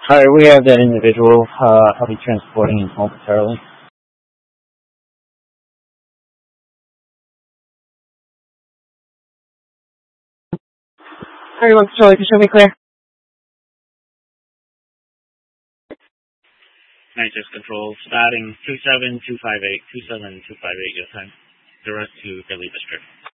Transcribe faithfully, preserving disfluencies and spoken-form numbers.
All right, we have that individual. Uh, I'll be transporting him momentarily. All right, one Charlie, can you show me clear? Nitrous control, starting two seven two five eight, two seven two five eight your time. Direct to Delhi District.